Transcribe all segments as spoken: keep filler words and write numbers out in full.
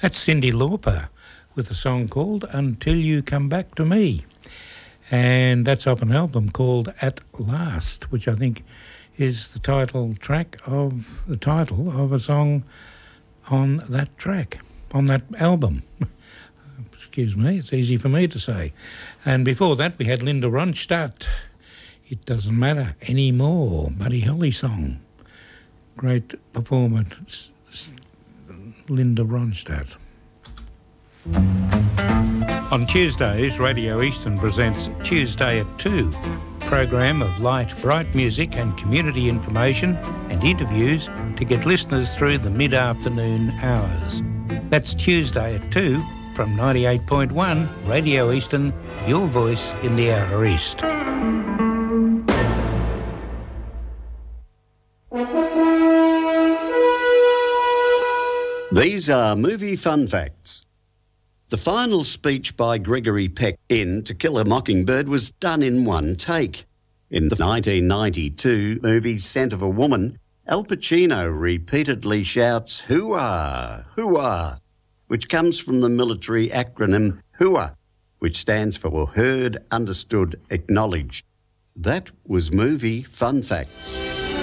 That's Cyndi Lauper with a song called Until You Come Back to Me. And that's off an album called At Last, which I think is the title track of the title of a song on that track, on that album. Excuse me, it's easy for me to say. And before that, we had Linda Ronstadt. It Doesn't Matter Anymore, Buddy Holly song. Great performance, Linda Ronstadt. On Tuesdays, Radio Eastern presents Tuesday at two, program of light, bright music and community information and interviews to get listeners through the mid-afternoon hours. That's Tuesday at two from ninety-eight point one Radio Eastern, your voice in the Outer East. These are movie fun facts. The final speech by Gregory Peck in To Kill a Mockingbird was done in one take. In the nineteen ninety-two movie Scent of a Woman, Al Pacino repeatedly shouts, "Hoo-ah, hoo-ah," which comes from the military acronym HOOA, which stands for Heard, Understood, Acknowledged. That was movie fun facts.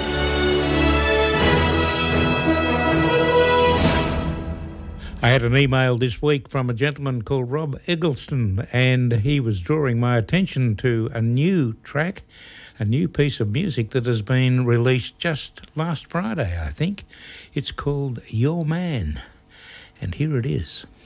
I had an email this week from a gentleman called Rob Eggleston, and he was drawing my attention to a new track, a new piece of music that has been released just last Friday, I think. It's called Your Man, and here it is.